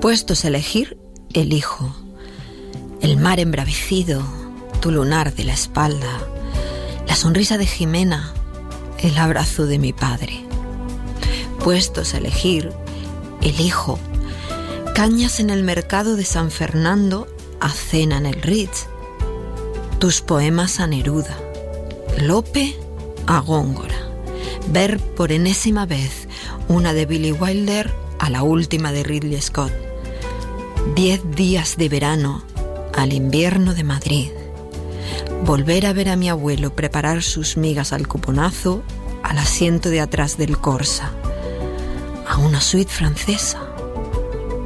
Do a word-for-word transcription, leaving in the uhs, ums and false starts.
Puestos a elegir, elijo. El mar embravecido, tu lunar de la espalda, la sonrisa de Jimena, el abrazo de mi padre. Puestos a elegir, elijo. Cañas en el mercado de San Fernando, a cena en el Ritz. Tus poemas a Neruda. Lope a Góngora. Ver por enésima vez una de Billy Wilder a la última de Ridley Scott. Diez días de verano al invierno de Madrid. Volver a ver a mi abuelo preparar sus migas al cuponazo al asiento de atrás del Corsa. A una suite francesa.